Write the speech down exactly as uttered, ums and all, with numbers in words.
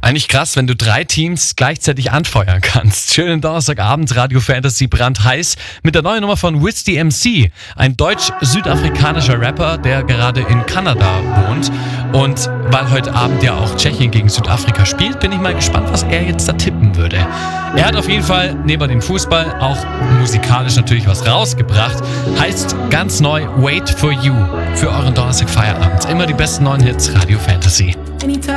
Eigentlich krass, wenn du drei Teams gleichzeitig anfeuern kannst. Schönen Donnerstagabend, Radio Fantasy brandheiß mit der neuen Nummer von Wiz D M C. Ein deutsch-südafrikanischer Rapper, der gerade in Kanada wohnt. Und weil heute Abend ja auch Tschechien gegen Südafrika spielt, bin ich mal gespannt, was er jetzt da tippen würde. Er hat auf jeden Fall neben dem Fußball auch musikalisch natürlich was rausgebracht. Heißt ganz neu Wait for You für euren Donnerstag-Feierabend. Immer die besten neuen Hits, Radio Fantasy.